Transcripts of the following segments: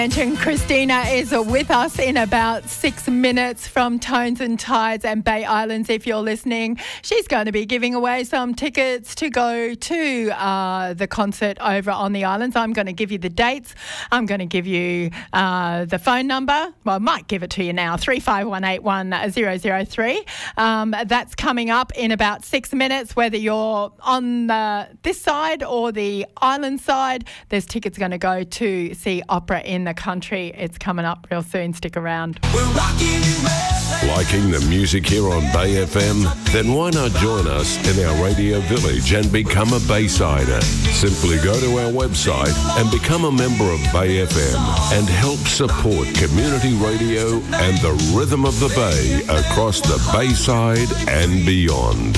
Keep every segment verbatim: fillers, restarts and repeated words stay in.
And Christina is with us in about six minutes from Tones and Tides and Bay Islands. If you're listening, she's going to be giving away some tickets to go to uh, the concert over on the islands. I'm going to give you the dates. I'm going to give you uh, the phone number. Well, I might give it to you now, three five one eight one zero zero three. Um, that's coming up in about six minutes, whether you're on the, this side or the island side. There's tickets going to go to see opera in the country. It's coming up real soon. Stick around. Liking the music here on Bay F M? Then why not join us in our radio village and become a Baysider? Simply go to our website and become a member of Bay F M and help support community radio and the rhythm of the Bay across the Bayside and beyond.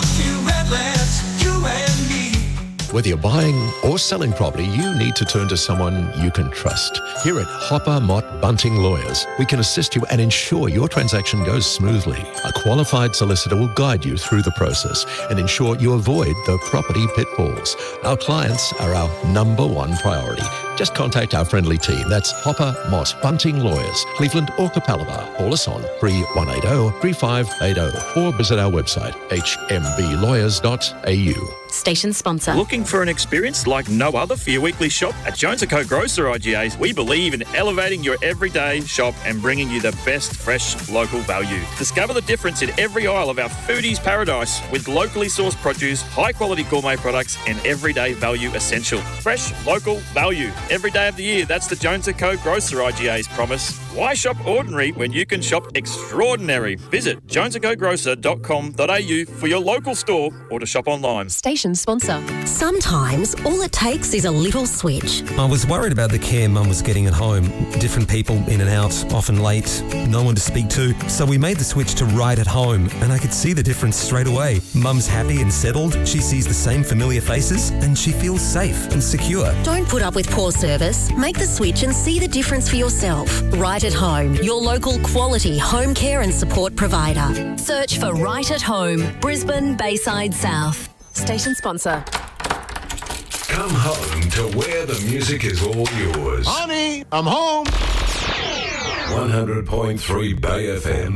Whether you're buying or selling property, you need to turn to someone you can trust. Here at Hopper Mott Bunting Lawyers, we can assist you and ensure your transaction goes smoothly. A qualified solicitor will guide you through the process and ensure you avoid the property pitfalls. Our clients are our number one priority. Just contact our friendly team. That's Hopper Mott Bunting Lawyers, Cleveland or Capalaba. Call us on three one eight zero, three five eight zero or visit our website, h m b lawyers dot a u. Station sponsor. Looking for an experience like no other for your weekly shop? At Jones and Co Grocer I G As, we believe in elevating your everyday shop and bringing you the best fresh local value. Discover the difference in every aisle of our foodies paradise with locally sourced produce, high quality gourmet products and everyday value essential. Fresh local value every day of the year. That's the Jones and Co Grocer I G A's promise. Why shop ordinary when you can shop extraordinary? Visit jones and co grocer dot com dot a u for your local store or to shop online. Station sponsor. Sometimes all it takes is a little switch. I was worried about the care Mum was getting at home. Different people in and out, often late, no one to speak to. So we made the switch to Right at Home and I could see the difference straight away. Mum's happy and settled, she sees the same familiar faces and she feels safe and secure. Don't put up with poor service. Make the switch and see the difference for yourself. Right at Home, your local quality home care and support provider. Search for Right at Home, Brisbane, Bayside South. Station sponsor. Come home to where the music is all yours. Honey, I'm home. one hundred point three Bay F M.